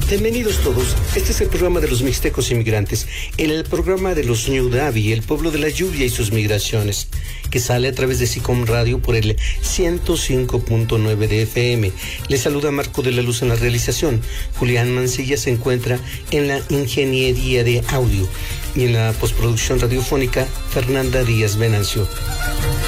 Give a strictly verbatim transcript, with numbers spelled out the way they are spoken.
Bienvenidos todos. Este es el programa de los mixtecos inmigrantes, el programa de los Ñudavi, el pueblo de la lluvia y sus migraciones, que sale a través de SICOM Radio por el ciento cinco punto nueve de F M. Les saluda Marco de la Luz en la realización. Julián Mancilla se encuentra en la ingeniería de audio y en la postproducción radiofónica Fernanda Díaz Venancio.